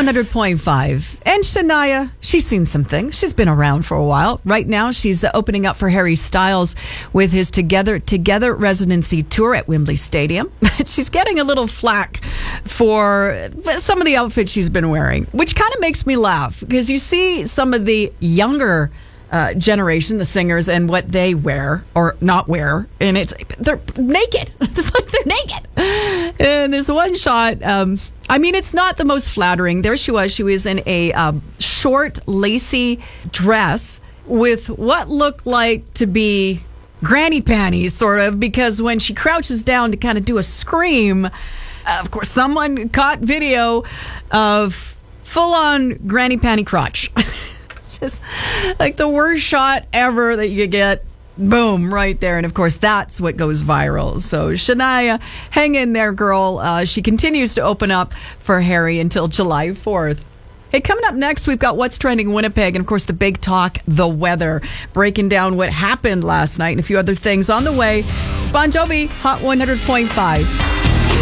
100.5. And Shania, she's seen some things. She's been around for a while. Right now, she's opening up for Harry Styles with his Together residency tour at Wembley Stadium. She's getting a little flack for some of the outfits she's been wearing, which kind of makes me laugh because you see some of the younger generation, the singers, and what they wear or not wear, and they're naked. It's like they're naked. And this one shot, it's not the most flattering. There she was. She was in a short, lacy dress with what looked like to be granny panties, sort of, because when she crouches down to kind of do a scream, of course, someone caught video of full-on granny panty crotch. Just like the worst shot ever that you could get. Boom, right there. And of course, that's what goes viral. So Shania, hang in there, girl. She continues to open up for Harry until July 4th. Hey, coming up next, we've got What's Trending in Winnipeg. And of course, the big talk, the weather. Breaking down what happened last night and a few other things on the way. It's Bon Jovi, Hot 100.5.